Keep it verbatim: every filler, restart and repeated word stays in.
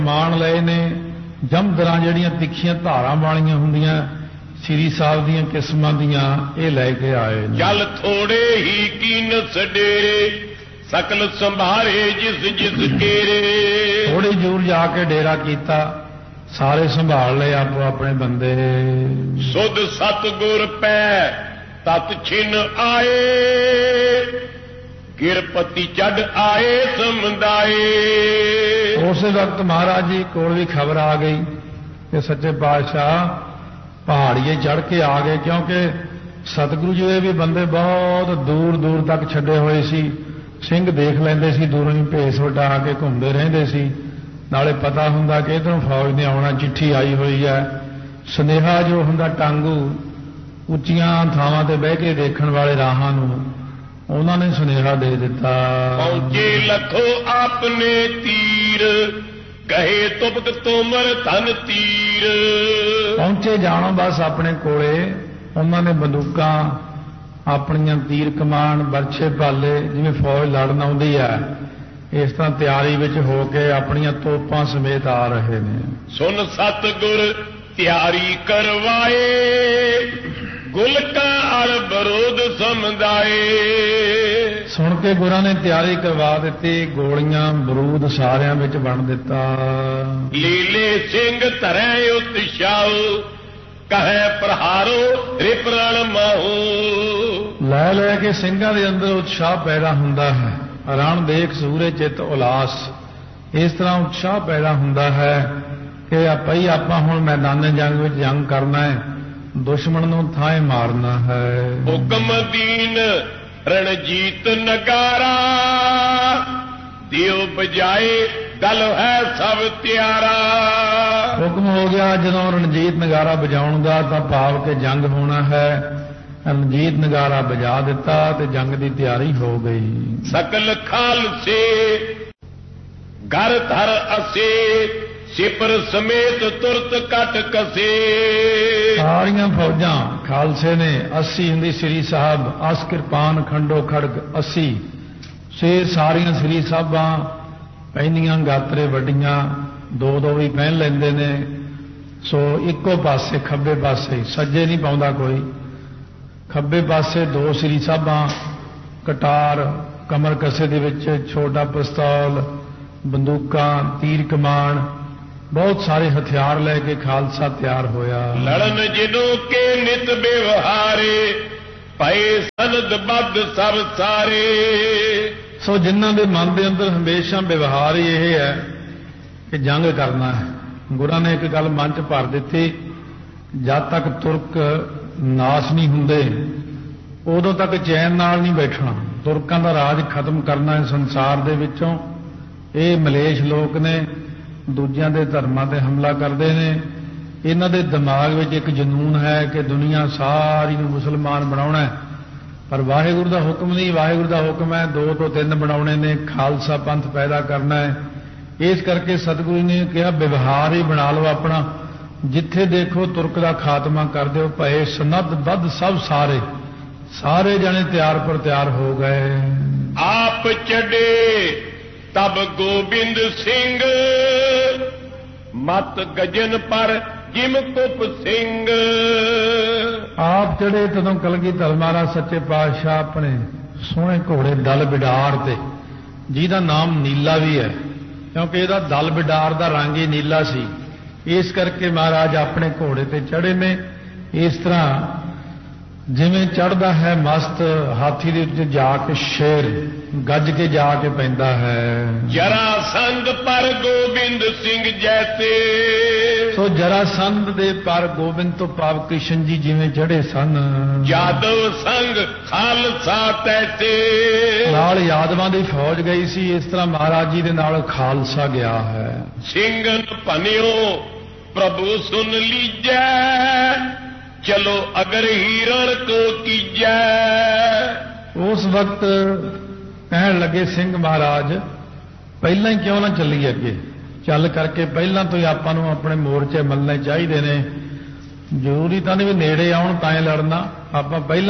ਮਾਣ ਲਏ ਨੇ ਜਮਦਰਾਂ ਜਿਹੜੀਆਂ ਤਿੱਖੀਆਂ ਧਾਰਾਂ ਵਾਲੀਆਂ ਹੁੰਦੀਆਂ ਸ੍ਰੀ ਸਾਹਿਬ ਦੀਆਂ ਕਿਸਮਾਂ ਦੀਆਂ ਇਹ ਲੈ ਕੇ ਆਏ ਨੇ। ਚੱਲ ਥੋੜੇ ਹੀ ਕੀਨ ਸਡੇਰੇ ਸਕਲ ਸੰਭਾਰੇ ਜਿਸ ਜਿਸ ਕੇਰੇ। ਥੋੜੀ ਦੂਰ ਜਾ ਕੇ ਡੇਰਾ ਕੀਤਾ, ਸਾਰੇ ਸੰਭਾਲ ਲਏ ਆਪੋ ਆਪਣੇ ਬੰਦੇ। ਸੁਧ ਸਤਗੁਰ ਪੈ ਤਤ ਛਿਨ ਆਏ ਗਿਰਪਤੀ ਚੜ ਆਏ ਸਮੁਦਾਏ। ਉਸੇ ਵਕਤ ਮਹਾਰਾਜ ਜੀ ਕੋਲ ਵੀ ਖਬਰ ਆ ਗਈ ਕਿ ਸੱਚੇ ਪਾਤਸ਼ਾਹ ਪਹਾੜੀਏ ਚੜ ਕੇ ਆ ਗਏ, ਕਿਉਂਕਿ ਸਤਿਗੁਰੂ ਜੀ ਦੇ ਵੀ ਬੰਦੇ ਬਹੁਤ ਦੂਰ ਦੂਰ ਤੱਕ ਛੱਡੇ ਹੋਏ ਸੀ। ਸਿੰਘ ਦੇਖ ਲੈਂਦੇ ਸੀ, ਦੂਰੋਂ ਹੀ ਭੇਸ ਵਟਾ ਕੇ ਘੁੰਮਦੇ ਰਹਿੰਦੇ ਸੀ। ਨਾਲੇ ਪਤਾ ਹੁੰਦਾ ਕਿ ਇੱਧਰੋਂ ਫੌਜ ਨੇ ਆਉਣਾ, ਚਿੱਠੀ ਆਈ ਹੋਈ ਹੈ। ਸੁਨੇਹਾ ਜੋ ਹੁੰਦਾ ਟਾਂਗੂ ਉੱਚੀਆਂ ਥਾਵਾਂ ਤੇ ਬਹਿ ਕੇ ਦੇਖਣ ਵਾਲੇ ਰਾਹਾਂ ਨੂੰ ਉਹਨਾਂ ਨੇ ਸੁਨੇਹਾ ਦੇ ਦਿੱਤਾ। ਪਹੁੰਚੇ ਲੱਖੋ ਆਪਣੇ ਤੀਰ ਕਹੇ ਤੁਬਕ ਤੋਮਰ ਧਨ ਤੀਰ। ਪਹੁੰਚੇ ਜਾਣੋ ਬਸ ਆਪਣੇ ਕੋਲੇ ਉਹਨਾਂ ਨੇ ਬੰਦੂਕਾਂ ਆਪਣੀਆਂ ਤੀਰ ਕਮਾਨ ਬਰਛੇ ਭਾਲੇ ਜਿਵੇਂ ਫੌਜ ਲੜਨ ਆਉਂਦੀ ਹੈ ਇਸ ਤਰ੍ਹਾਂ ਤਿਆਰੀ ਵਿੱਚ ਹੋ ਕੇ ਆਪਣੀਆਂ ਤੋਪਾਂ ਸਮੇਤ ਆ ਰਹੇ ਨੇ। ਸੁਨ ਸਤਿਗੁਰ ਤਿਆਰੀ ਕਰਵਾਏ ਗੁਲਕਾਂ ਅਰ ਬਰੂਦ ਸਮਝਾਏ। ਸੁਣ ਕੇ ਗੁਰਾਂ ਨੇ ਤਿਆਰੀ ਕਰਵਾ ਦਿੱਤੀ, ਗੋਲੀਆਂ ਬਰੂਦ ਸਾਰਿਆਂ ਵਿੱਚ ਵੰਡ ਦਿੱਤਾ। ਲੀਲੇ ਸਿੰਘ ਧਰੈ ਉਤਸ਼ਾਉ ਕਹੈ ਪ੍ਰਹਾਰੋ ਰਿਪਰਣ ਮਾਹੂ। ਲੈ ਲੈ ਕੇ ਸਿੰਘਾਂ ਦੇ ਅੰਦਰ ਉਤਸ਼ਾਹ ਪੈਦਾ ਹੁੰਦਾ ਹੈ, ਰਣ ਦੇਖ ਸੂਰੇ ਚਿੱਤ ਉਲਾਸ। ਇਸ ਤਰ੍ਹਾਂ ਉਤਸ਼ਾਹ ਪੈਦਾ ਹੁੰਦਾ ਹੈ ਕਿ ਆਪਈ ਆਪਾਂ ਹੁਣ ਮੈਦਾਨੇ ਜੰਗ ਵਿੱਚ ਜੰਗ ਕਰਨਾ ਹੈ, ਦੁਸ਼ਮਣ ਨੂੰ ਥਾਏ ਮਾਰਨਾ ਹੈ। ਹੁਕਮ ਦੀਨ ਰਣਜੀਤ ਨਗਾਰਾ ਦਿਓ ਬਜਾਏ ਦਲ ਹੈ ਸਭ ਤਿਆਰਾ। ਹੁਕਮ ਹੋ ਗਿਆ ਜਦੋਂ ਰਣਜੀਤ ਨਗਾਰਾ ਵਜਾਉਣ ਦਾ ਤਾਂ ਭਾਵ ਕਿ ਜੰਗ ਹੋਣਾ ਹੈ। ਰਣਜੀਤ ਨਗਾਰਾ ਵਜਾ ਦਿੱਤਾ ਤੇ ਜੰਗ ਦੀ ਤਿਆਰੀ ਹੋ ਗਈ। ਸਕਲ ਖਾਲਸੇ ਘਰ ਧਰ ਅਸੇ ਸਿਪਰ ਸਮੇਤ ਤੁਰਤ ਕਟ ਕਸੇ। ਸਾਰੀਆਂ ਫੌਜਾਂ ਖਾਲਸੇ ਨੇ ਅੱਸੀ ਹੁੰਦੀ ਸ੍ਰੀ ਸਾਹਿਬ ਅਸ ਕਿਰਪਾਨ ਖੰਡੋ ਖੜਗ ਅੱਸੀ ਛੇ ਸਾਰੀਆਂ ਸ੍ਰੀ ਸਾਹਿਬਾਂ ਪਹਿਨੀਆਂ ਗਾਤਰੇ ਵੱਡੀਆਂ ਦੋ ਦੋ ਵੀ ਪਹਿਨ ਲੈਂਦੇ ਨੇ। ਸੋ ਇੱਕੋ ਪਾਸੇ ਖੱਬੇ ਪਾਸੇ ਸੱਜੇ ਨਹੀਂ ਪਾਉਂਦਾ ਕੋਈ, ਖੱਬੇ ਪਾਸੇ ਦੋ ਸ੍ਰੀ ਸਾਹਿਬਾਂ ਕਟਾਰ ਕਮਰ ਕਸੇ ਦੇ ਵਿੱਚ ਛੋਟਾ ਪਿਸਤੌਲ ਬੰਦੂਕਾਂ ਤੀਰ ਕਮਾਨ ਬਹੁਤ ਸਾਰੇ ਹਥਿਆਰ ਲੈ ਕੇ ਖਾਲਸਾ ਤਿਆਰ ਹੋਇਆ। ਲੜਨ ਜਿਹਨੂੰ ਕੇ ਨਿਤ ਵਿਵਹਾਰੇ ਪਏ ਸਨਦ ਬੱਧ ਸਭ ਸਾਰੇ। ਸੋ ਜਿਨ੍ਹਾਂ ਦੇ ਮਨ ਦੇ ਅੰਦਰ ਹਮੇਸ਼ਾ ਵਿਵਹਾਰ ਹੀ ਇਹ ਹੈ ਕਿ ਜੰਗ ਕਰਨਾ ਹੈ। ਗੁਰਾਂ ਨੇ ਇੱਕ ਗੱਲ ਮਨ 'ਚ ਭਰ ਦਿੱਤੀ, ਜਦ ਤੱਕ ਤੁਰਕ ਨਾਸ਼ ਨਹੀਂ ਹੁੰਦੇ ਉਦੋਂ ਤੱਕ ਚੈਨ ਨਾਲ ਨਹੀਂ ਬੈਠਣਾ। ਤੁਰਕਾਂ ਦਾ ਰਾਜ ਖਤਮ ਕਰਨਾ ਹੈ ਸੰਸਾਰ ਦੇ ਵਿੱਚੋਂ। ਇਹ ਮਲੇਸ਼ ਲੋਕ ਨੇ, ਦੂਜਿਆਂ ਦੇ ਧਰਮਾਂ ਤੇ ਹਮਲਾ ਕਰਦੇ ਨੇ। ਇਹਨਾਂ ਦੇ ਦਿਮਾਗ ਵਿੱਚ ਇੱਕ ਜਨੂਨ ਹੈ ਕਿ ਦੁਨੀਆ ਸਾਰੀ ਨੂੰ ਮੁਸਲਮਾਨ ਬਣਾਉਣਾ, ਪਰ ਵਾਹਿਗੁਰੂ ਦਾ ਹੁਕਮ ਨਹੀਂ। ਵਾਹਿਗੁਰੂ ਦਾ ਹੁਕਮ ਹੈ ਦੋ ਤੋਂ ਤਿੰਨ ਬਣਾਉਣੇ ਨੇ, ਖਾਲਸਾ ਪੰਥ ਪੈਦਾ ਕਰਨਾ ਹੈ। ਇਸ ਕਰਕੇ ਸਤਿਗੁਰੂ ਨੇ ਕਿਹਾ ਵਿਵਹਾਰ ਹੀ ਬਣਾ ਲਓ ਆਪਣਾ, ਜਿੱਥੇ ਦੇਖੋ ਤੁਰਕ ਦਾ ਖਾਤਮਾ ਕਰ ਦਿਓ। ਭਏ ਸਨਦ ਬੱਧ ਸਭ ਸਾਰੇ ਸਾਰੇ ਜਣੇ ਤਿਆਰ ਪਰ ਤਿਆਰ ਹੋ ਗਏ। ਆਪ ਚੜੇ ਤਬ ਗੋਬਿੰਦ ਸਿੰਘ ਮਤ ਗਜਨ ਪਰ ਜਿਮ ਕੁਪ ਸਿੰਘ। ਆਪ ਚੜੇ ਤਦੋਂ ਕਲਗੀਧਰ ਮਹਾਰਾਜ ਸੱਚੇ ਪਾਤਸ਼ਾਹ ਆਪਣੇ ਸੋਹਣੇ ਘੋੜੇ ਦਲ ਬਿਡਾਰ ਤੇ, ਜਿਹਦਾ ਨਾਮ ਨੀਲਾ ਵੀ ਹੈ ਕਿਉਂਕਿ ਇਹਦਾ ਦਲ ਬਿਡਾਰ ਦਾ ਰੰਗ ਹੀ ਨੀਲਾ ਸੀ। ਇਸ ਕਰਕੇ ਮਹਾਰਾਜ ਆਪਣੇ ਘੋੜੇ ਤੇ ਚੜੇ ਨੇ। ਇਸ ਤਰ੍ਹਾਂ ਜਿਵੇਂ ਚੜ੍ਹਦਾ ਹੈ ਮਸਤ ਹਾਥੀ ਦੇ ਉੱਤੇ ਜਾ ਕੇ ਸ਼ੇਰ ਗੱਜ ਕੇ ਜਾ ਕੇ ਪੈਂਦਾ ਹੈ। ਜਰਾਸੰਧ ਪਰ ਗੋਬਿੰਦ ਸਿੰਘ ਜੈਸੇ। ਸੋ ਜਰਾਸੰਧ ਦੇ ਪਰ ਗੋਬਿੰਦ ਤੋਂ ਭਾਵ ਕ੍ਰਿਸ਼ਨ ਜੀ ਜਿਵੇਂ ਚੜ੍ਹੇ ਸਨ। ਯਾਦਵ ਸੰਗ ਖਾਲਸਾ ਤੈਸੇ। ਨਾਲ ਯਾਦਵਾਂ ਦੀ ਫੌਜ ਗਈ ਸੀ, ਇਸ ਤਰ੍ਹਾਂ ਮਹਾਰਾਜ ਜੀ ਦੇ ਨਾਲ ਖਾਲਸਾ ਗਿਆ ਹੈ। ਸਿੰਘਨ ਭਨਿਓ ਪ੍ਰਭੂ ਸੁਨ ਲੀਜੈ ਚਲੋ ਅਗਰ ਹੀਰਣ ਕੋ ਕੀਜੈ। ਉਸ ਵਕਤ ਕਹਿਣ ਲੱਗੇ ਸਿੰਘ ਮਹਾਰਾਜ ਪਹਿਲਾਂ ਹੀ ਕਿਉਂ ਨਾ ਚੱਲੀਏ ਅੱਗੇ, ਚੱਲ ਕਰਕੇ ਪਹਿਲਾਂ ਤੋਂ ਹੀ ਆਪਾਂ ਨੂੰ ਆਪਣੇ ਮੋਰਚੇ ਮੱਲਣੇ ਚਾਹੀਦੇ ਨੇ। ਜ਼ਰੂਰੀ ਤਾਂ ਨਹੀਂ ਵੀ ਨੇੜੇ ਆਉਣ ਤਾਂ ਹੀ ਲੜਨਾ, ਆਪਾਂ ਪਹਿਲਾਂ